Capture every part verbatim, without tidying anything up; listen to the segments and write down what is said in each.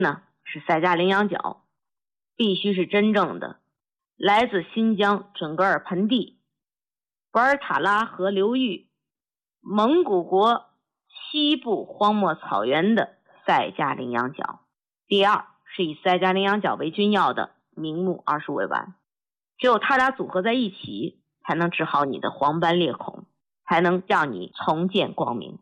呢是赛加羚羊角，必须是真正的来自新疆准噶尔盆地、博尔塔拉河流域、蒙古国西部荒漠草原的赛加羚羊角。第二是以赛加羚羊角为君药的明目二十五味丸，只有它俩组合在一起，才能治好你的黄斑裂孔，才能让你重见光明。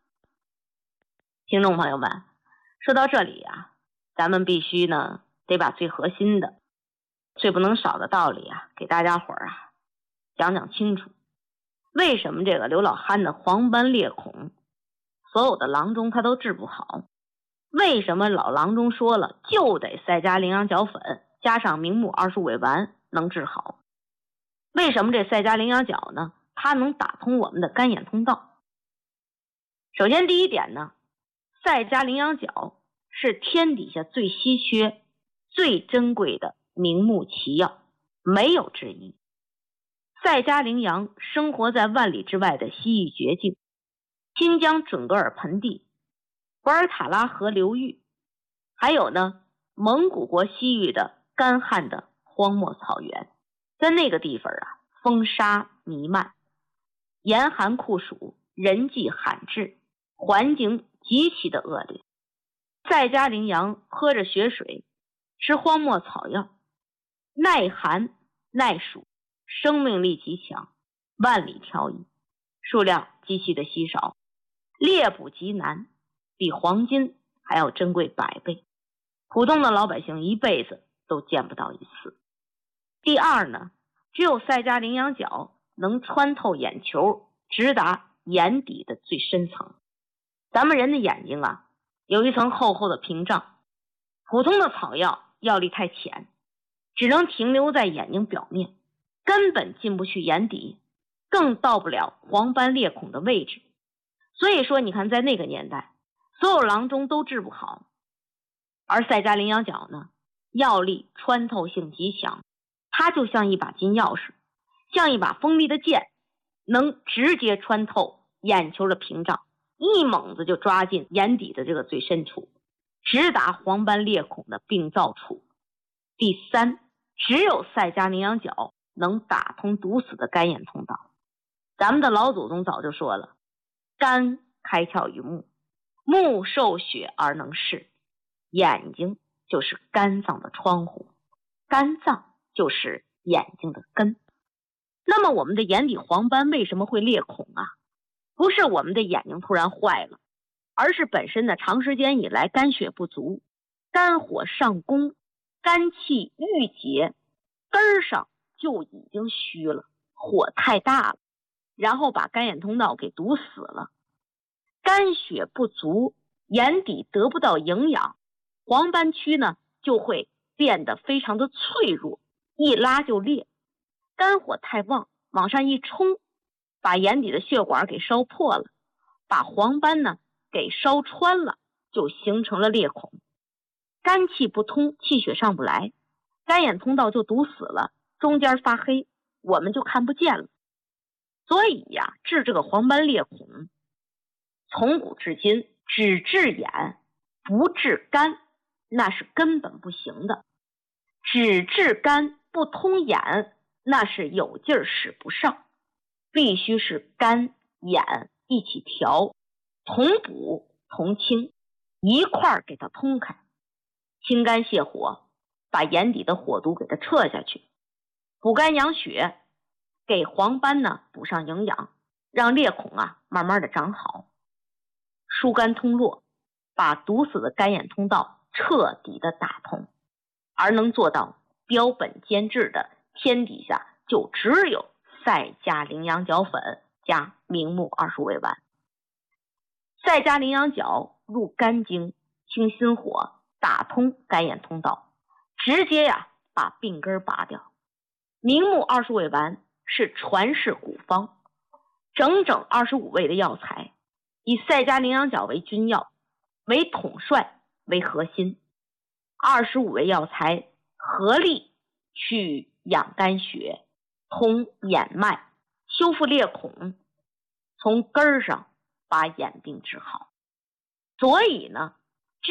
听众朋友们，说到这里啊，咱们必须呢得把最核心的、最不能少的道理啊，给大家伙儿啊讲讲清楚。为什么这个刘老汉的黄斑裂孔，所有的郎中他都治不好？为什么老郎中说了，就得赛加羚羊角粉加上明目二十五味丸能治好？为什么这赛加羚羊角呢，它能打通我们的肝眼通道？首先第一点呢，赛加羚羊角是天底下最稀缺、最珍贵的名目奇药，没有之一。赛加羚羊生活在万里之外的西域绝境，新疆准噶尔盆地、博尔塔拉河流域，还有呢蒙古国西域的干旱的荒漠草原。在那个地方啊，风沙弥漫，严寒酷暑，人迹罕至，环境极其的恶劣。赛加羚羊喝着雪水，吃荒漠草药，耐寒耐暑，生命力极强，万里挑一，数量极其的稀少，猎捕极难，比黄金还要珍贵百倍，普通的老百姓一辈子都见不到一次。第二呢，只有赛加羚羊角能穿透眼球，直达眼底的最深层。咱们人的眼睛啊，有一层厚厚的屏障，普通的草药药力太浅，只能停留在眼睛表面，根本进不去眼底，更到不了黄斑裂孔的位置。所以说你看，在那个年代，所有郎中都治不好，而赛加羚羊角呢，药力穿透性极强，它就像一把金钥匙，像一把锋利的剑，能直接穿透眼球的屏障，一猛子就抓进眼底的这个最深处，直达黄斑裂孔的病灶处。第三，只有赛加羚羊角能打通堵死的肝眼通道。咱们的老祖宗早就说了，肝开窍于目，目受血而能视，眼睛就是肝脏的窗户，肝脏就是眼睛的根。那么我们的眼底黄斑为什么会裂孔啊？不是我们的眼睛突然坏了，而是本身呢长时间以来肝血不足，肝火上攻，肝气郁结，根儿上就已经虚了，火太大了，然后把肝眼通道给堵死了。肝血不足，眼底得不到营养，黄斑区呢就会变得非常的脆弱，一拉就裂。肝火太旺，往上一冲，把眼底的血管给烧破了，把黄斑呢给烧穿了，就形成了裂孔。肝气不通，气血上不来，肝眼通道就堵死了，中间发黑，我们就看不见了。所以呀，治这个黄斑裂孔，从古至今只治眼不治肝，那是根本不行的。只治肝不通眼，那是有劲儿使不上，必须是肝眼一起调，同补同清，一块儿给它通开，清肝泻火，把眼底的火毒给它撤下去，补肝养血，给黄斑呢补上营养，让裂孔啊慢慢的长好，疏肝通络，把堵死的肝眼通道彻底的打通，而能做到标本兼治的，天底下就只有赛加羚羊角粉加明目二十五味丸。赛加羚羊角入肝经，清心火，打通肝眼通道，直接呀把病根拔掉。明目二十五味丸是传世古方，整整二十五味的药材，以赛加羚羊角为君药，为统帅，为核心，二十五味药材合力去养肝血，通眼脉，修复裂孔，从根儿上把眼病治好。所以呢，只有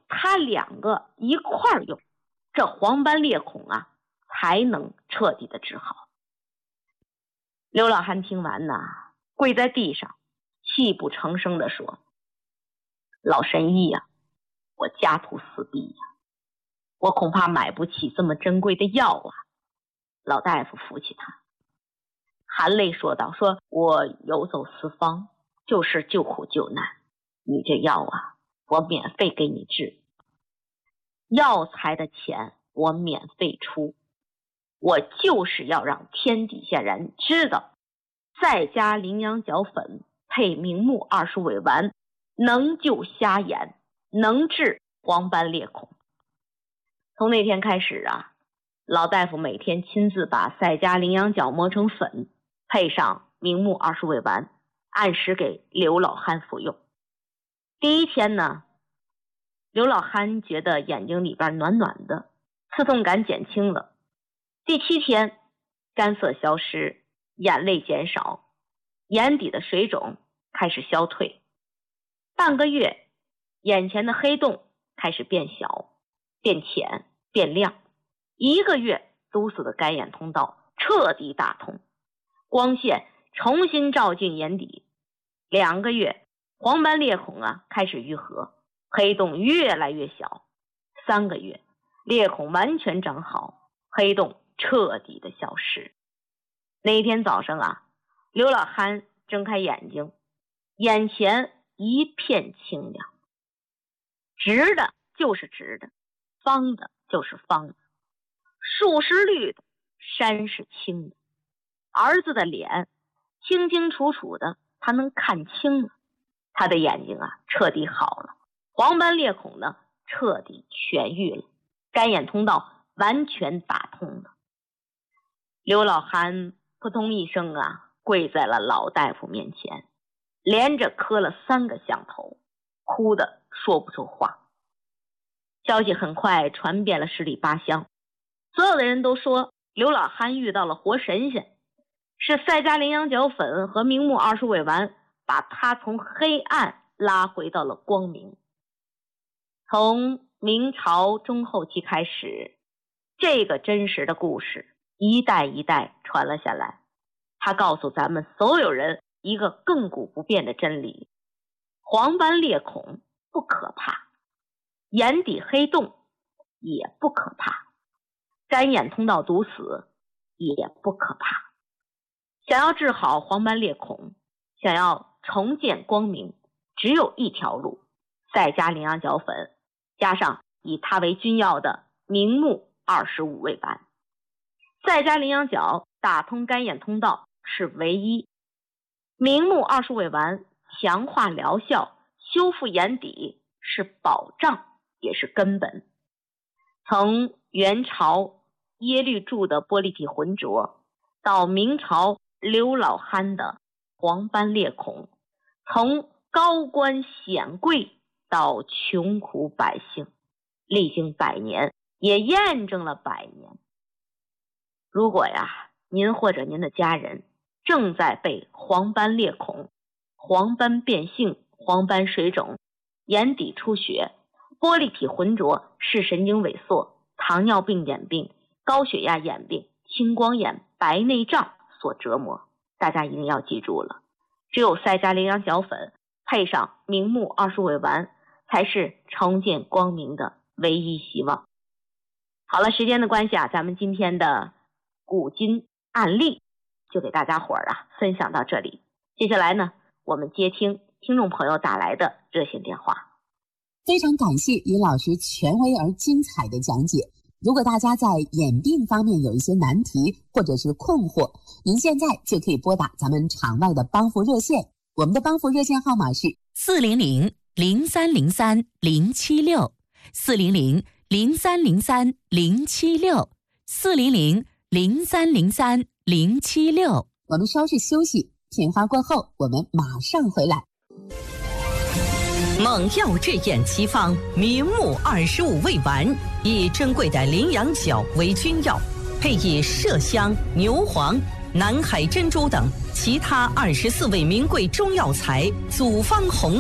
他两个一块儿用，这黄斑裂孔啊才能彻底的治好。刘老汉听完呐，跪在地上，泣不成声地说：“老神医呀、啊，我家徒四壁呀、啊，我恐怕买不起这么珍贵的药啊。”老大夫扶起他，含泪说道：“说我游走四方，就是救苦救难，你这药啊，我免费给你治，药材的钱我免费出，我就是要让天底下人知道，再加羚羊角粉配明目二十味丸，能救瞎眼，能治黄斑裂孔。”从那天开始啊，老大夫每天亲自把赛加羚羊角磨成粉，配上明目二十味丸，按时给刘老汉服用。第一天呢，刘老汉觉得眼睛里边暖暖的，刺痛感减轻了。第七天，干涩消失，眼泪减少，眼底的水肿开始消退。半个月，眼前的黑洞开始变小、变浅、变亮。一个月，堵死的干眼通道彻底打通，光线重新照进眼底。两个月，黄斑裂孔啊开始愈合，黑洞越来越小。三个月，裂孔完全长好，黑洞彻底的消失。那一天早上啊，刘老汉睁开眼睛，眼前一片清凉，直的就是直的，方的就是方的，树是绿的，山是青的，儿子的脸清清楚楚的，他能看清了。他的眼睛啊彻底好了，黄斑裂孔呢彻底痊愈了，干眼通道完全打通了。刘老汉扑通一声啊跪在了老大夫面前，连着磕了三个响头，哭得说不出话。消息很快传遍了十里八乡，所有的人都说刘老汉遇到了活神仙，是赛加羚羊角粉和明目二十味丸把他从黑暗拉回到了光明。从明朝中后期开始，这个真实的故事一代一代传了下来，他告诉咱们所有人一个亘古不变的真理：黄斑裂孔不可怕，眼底黑洞也不可怕，干眼通道堵死也不可怕。想要治好黄斑裂孔，想要重见光明，只有一条路：赛加羚羊角粉加上以它为君药的明目二十五味丸。赛加羚羊角打通干眼通道是唯一，明目二十味丸强化疗效，修复眼底是保障也是根本。从元朝耶律著的玻璃体浑浊，到明朝刘老汉的黄斑裂孔，从高官显贵到穷苦百姓，历经百年，也验证了百年。如果呀，您或者您的家人正在被黄斑裂孔、黄斑变性、黄斑水肿、眼底出血、玻璃体浑浊、视神经萎缩、糖尿病眼病、高血压眼病、青光眼、白内障所折磨，大家一定要记住了，只有赛加羚羊角粉配上明目二十味丸，才是重见光明的唯一希望。好了，时间的关系啊，咱们今天的古今案例就给大家伙儿啊分享到这里。接下来呢，我们接听听众朋友打来的热线电话。 非常感谢于老师权威而精彩的讲解。如果大家在眼病方面有一些难题或者是困惑，您现在就可以拨打咱们场外的帮扶热线，我们的帮扶热线号码是四零零零三零三零七六，四零零零三零三零七六，四零零零三零三零七六。 我们稍事休息，片花过后我们马上回来。 猛药治眼奇方明目二十五味丸，以珍贵的羚羊角为君药，配以麝香、牛黄、南海珍珠等其他二十四味名贵中药材，组方宏大，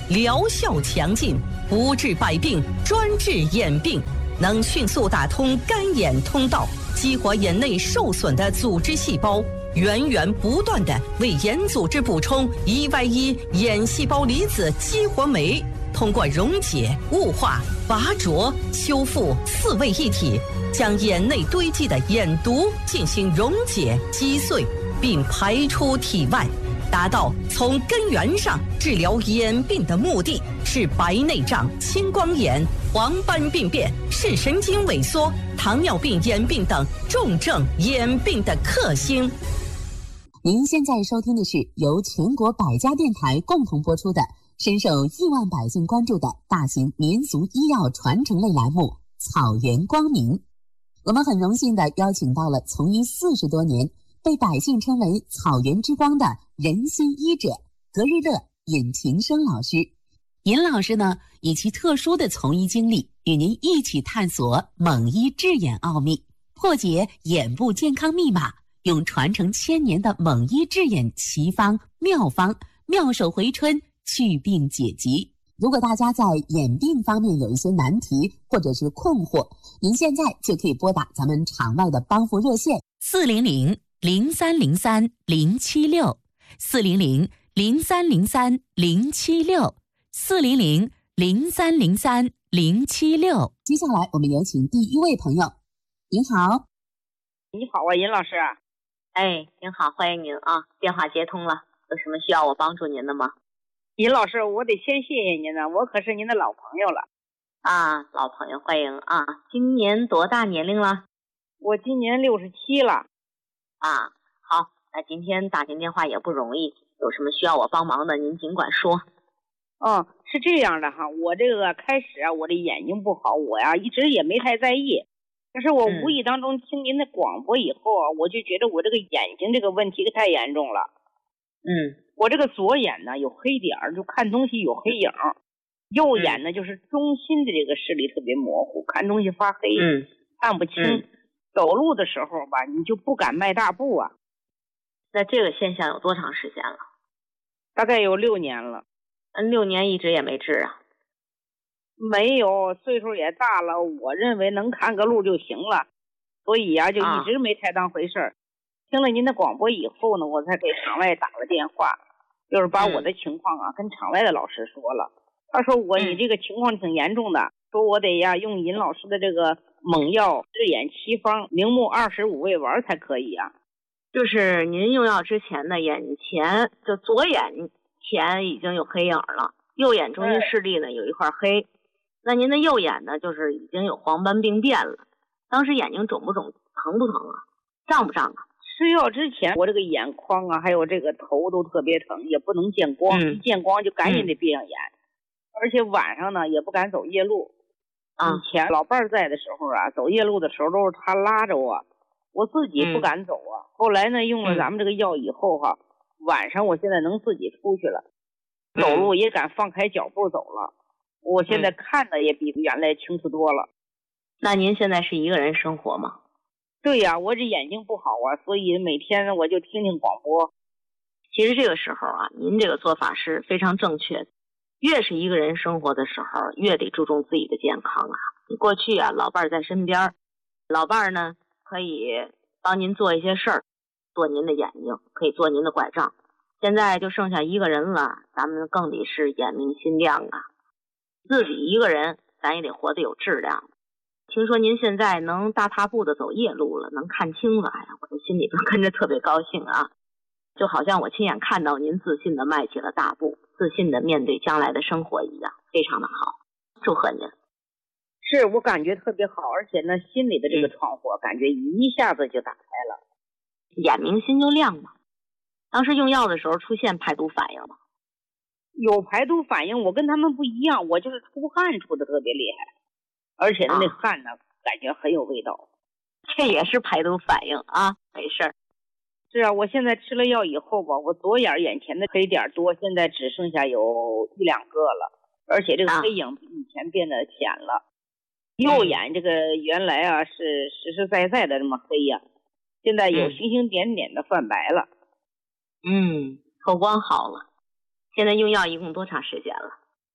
疗效强劲，不治百病，专治眼病，能迅速打通干眼通道，激活眼内受损的组织细胞，源源不断地为眼组织补充一 Y 一眼细胞离子激活酶，通过溶解、雾化、拔浊、修复四位一体，将眼内堆积的眼毒进行溶解、击碎，并排出体外，达到从根源上治疗眼病的目的，是白内障、青光眼、黄斑病变、视神经萎缩、糖尿病眼病等重症眼病的克星。 您现在收听的是由全国百家电台共同播出的深受亿万百姓关注的大型民俗医药传承类栏目《草原光明》。我们很荣幸地邀请到了从医四十多年，被百姓称为草原之光的人心医者格日乐尹晴生老师。尹老师呢，以其特殊的从医经历，与您一起探索蒙医治眼奥秘，破解眼部健康密码，用传承千年的蒙医治眼奇方妙方，妙手回春，祛病解疾。如果大家在眼病方面有一些难题或者是困惑，您现在就可以拨打咱们场外的帮扶热线四零零零三零三零七六四零零零三零三零七六四零零零三零三零七六。 接下来我们有请第一位朋友。您好。 你好啊，尹老师。 哎，您好，欢迎您啊，电话接通了，有什么需要我帮助您的吗？ 尹老师，我得先谢谢您呢，我可是您的老朋友了。 啊，老朋友，欢迎啊。今年多大年龄了？ 我今年六十七了。 啊，好，那今天打您电话也不容易，有什么需要我帮忙的您尽管说。 哦，是这样的哈，我这个开始啊，我的眼睛不好，我呀一直也没太在意。但是我无意当中听您的广播以后啊，嗯、我就觉得我这个眼睛这个问题太严重了。 嗯， 我这个左眼呢有黑点儿，就看东西有黑影；右眼呢、嗯、就是中心的这个视力特别模糊，看东西发黑， 嗯， 看不清。 嗯、 走路的时候吧，你就不敢迈大步啊。 那这个现象有多长时间了？ 大概有六年了。 嗯，六年一直也没治啊？ 没有，岁数也大了，我认为能看个路就行了，所以呀、啊，就一直没太当回事儿。啊、听了您的广播以后呢，我才给场外打了电话，就是把我的情况啊、嗯、跟场外的老师说了。他说我你这个情况挺严重的，嗯、说我得呀用尹老师的这个猛药治眼奇方明目二十五味丸才可以啊。 就是您用药之前呢，眼前就左眼前已经有黑影了，右眼中心视力呢有一块黑。那您的右眼呢，就是已经有黄斑病变了。当时眼睛肿不肿，疼不疼啊？胀不胀啊？ 吃药之前，我这个眼眶啊，还有这个头都特别疼，也不能见光，嗯、一见光就赶紧得闭上眼。嗯、而且晚上呢，也不敢走夜路。 啊、 以前老伴儿在的时候啊，走夜路的时候都是他拉着我，我自己不敢走啊。嗯、后来呢，用了咱们这个药以后哈、啊，嗯、晚上我现在能自己出去了，走路也敢放开脚步走了。我现在看的也比原来清楚多了。 嗯、那您现在是一个人生活吗？ 对呀、啊，我这眼睛不好啊，所以每天我就听听广播。 其实这个时候啊，您这个做法是非常正确的。越是一个人生活的时候，越得注重自己的健康啊。你过去啊，老伴儿在身边，老伴儿呢可以帮您做一些事儿，做您的眼睛，可以做您的拐杖。现在就剩下一个人了，咱们更得是眼明心亮啊。自己一个人，咱也得活得有质量。听说您现在能大踏步的走夜路了，能看清了，哎呀，我的心里边跟着特别高兴啊！就好像我亲眼看到您自信的迈起了大步，自信的面对将来的生活一样，非常的好，祝贺您。 是我感觉特别好，而且呢，心里的这个窗户、嗯、感觉一下子就打开了， 眼明心就亮嘛。当时用药的时候出现排毒反应吗？ 有排毒反应，我跟他们不一样，我就是出汗出的特别厉害，而且呢，那汗呢、啊、感觉很有味道， 这也是排毒反应啊，没事儿。 是啊，我现在吃了药以后吧，我左眼眼前的黑点多，现在只剩下有一两个了，而且这个黑影比以前变得浅了。啊、右眼这个原来啊是实实在在的这么黑呀、啊，现在有星星点点的泛白了。 嗯，透光好了。现在用药一共多长时间了？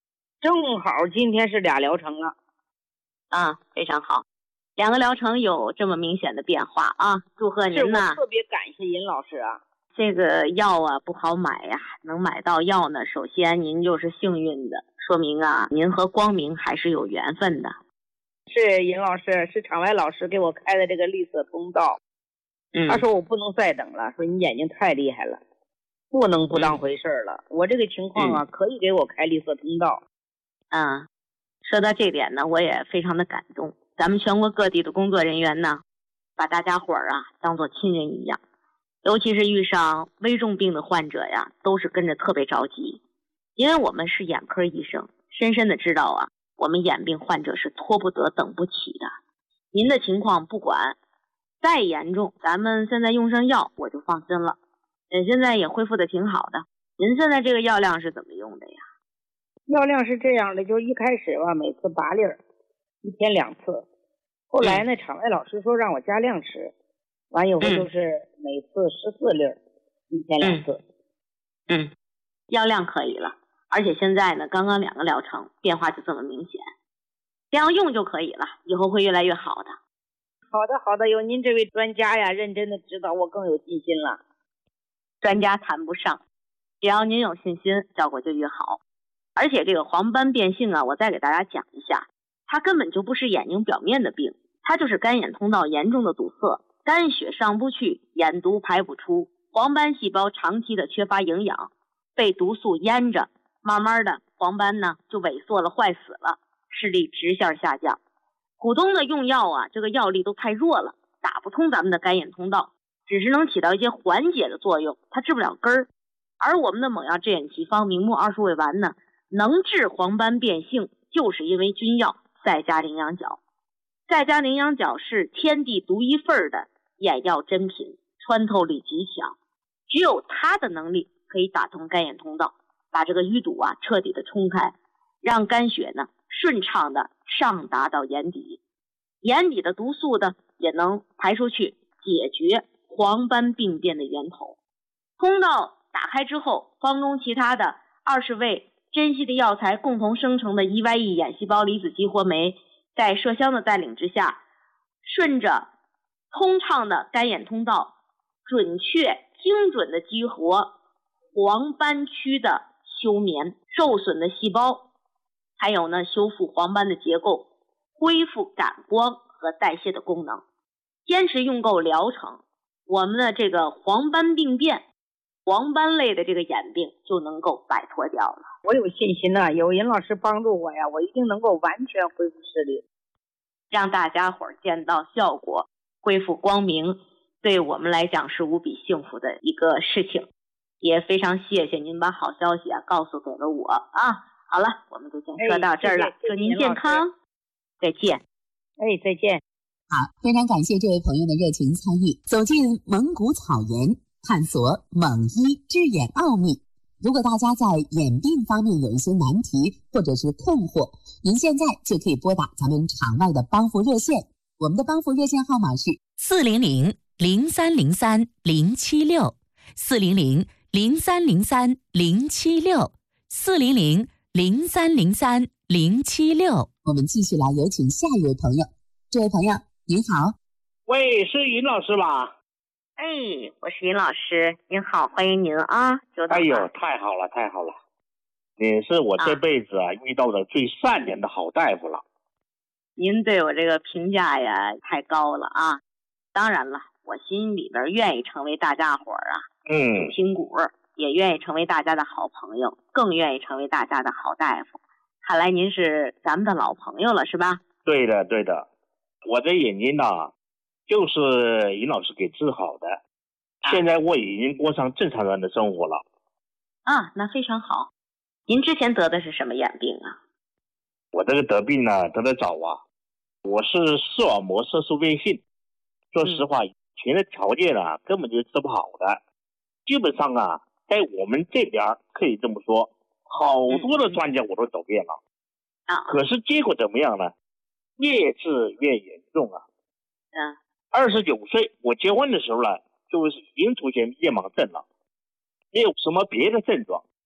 正好今天是俩疗程了。 啊，非常好，两个疗程有这么明显的变化啊！祝贺您呐！ 我特别感谢尹老师啊。 这个药啊不好买呀、啊，能买到药呢，首先您就是幸运的，说明啊您和光明还是有缘分的。 是尹老师，是场外老师给我开的这个绿色通道。 嗯， 他说我不能再等了，说你眼睛太厉害了，不能不当回事了、嗯、我这个情况啊、嗯、可以给我开绿色通道。 嗯，说到这点呢，我也非常的感动。咱们全国各地的工作人员呢，把大家伙儿啊当作亲人一样，尤其是遇上危重病的患者呀，都是跟着特别着急。因为我们是眼科医生，深深的知道啊，我们眼病患者是拖不得等不起的。您的情况不管再严重，咱们现在用上药我就放心了。呃，现在也恢复的挺好的。您现在这个药量是怎么用的呀？ 药量是这样的，就一开始吧，每次八粒儿，一天两次。后来呢，场外老师说让我加量吃，完以后就是每次十四粒儿，一天两次。 嗯，嗯，药量可以了，而且现在呢，刚刚两个疗程变化就这么明显，这样用就可以了，以后会越来越好的。 好的，好的，有您这位专家呀，认真的指导，我更有信心了。 专家谈不上，只要您有信心，效果就越好。而且这个黄斑变性啊，我再给大家讲一下，它根本就不是眼睛表面的病，它就是干眼通道严重的堵塞，肝血上不去，眼毒排不出，黄斑细胞长期的缺乏营养，被毒素淹着，慢慢的黄斑呢就萎缩了，坏死了，视力直线下降。普通的用药啊，这个药力都太弱了，打不通咱们的干眼通道，只是能起到一些缓解的作用，它治不了根儿。而我们的猛药治眼奇方明目二数味丸呢，能治黄斑变性，就是因为君药赛迦羚羊角。赛迦羚羊角是天地独一份的眼药珍品，穿透力极强，只有它的能力可以打通干眼通道，把这个淤堵啊彻底的冲开，让肝血呢顺畅的上达到眼底，眼底的毒素呢也能排出去，解决黄斑病变的源头。通道打开之后，方中其他的二十味珍稀的药材共同生成的 E Y E 眼细胞离子激活酶，在麝香的带领之下，顺着通畅的干眼通道，准确精准的激活黄斑区的休眠、受损的细胞，还有呢修复黄斑的结构，恢复感光和代谢的功能。坚持用够疗程，我们的这个黄斑病变、黄斑类的这个眼病就能够摆脱掉了。 我有信心呐、啊，有尹老师帮助我呀，我一定能够完全恢复视力， 让大家伙儿见到效果，恢复光明，对我们来讲是无比幸福的一个事情。也非常谢谢您把好消息啊告诉给了我啊。好了，我们就先说到这儿了， 哎、谢谢祝您健康，再见。 哎，再见。 好，非常感谢这位朋友的热情参与，走进蒙古草原，探索蒙医治眼奥秘。如果大家在眼病方面有一些难题或者是困惑，您现在就可以拨打咱们场外的帮扶热线，我们的帮扶热线号码是四零零零三零三零七六四零零零三零三零七六四零零零三零三零七六。 我们继续来有请下一位朋友。这位朋友您好。 喂，是尹老师吧？ 哎，我是尹老师，您好，欢迎您啊！ 哎呦，太好了，太好了！你是我这辈子啊、啊遇到的最善良的好大夫了。 您对我这个评价呀太高了啊！当然了，我心里边愿意成为大家伙儿啊， 嗯， 评股，也愿意成为大家的好朋友，更愿意成为大家的好大夫。看来您是咱们的老朋友了，是吧？ 对的，对的。我这眼睛呢、啊，就是尹老师给治好的，现在我已经过上正常人的生活了。 啊，那非常好。您之前得的是什么眼病啊？ 我这个得病呢，得得早啊。我是视网膜色素变性，说实话，以前的条件啊，根本就治不好的。基本上啊，在我们这边可以这么说，好多的专家我都走遍了。 啊， 可是结果怎么样呢？越治越严重啊。 嗯， 二十九岁我结婚的时候呢，就是已经出现夜盲症了，没有什么别的症状，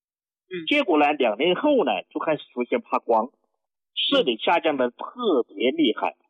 嗯， 结果呢，两年后呢就开始出现怕光，视力下降的特别厉害。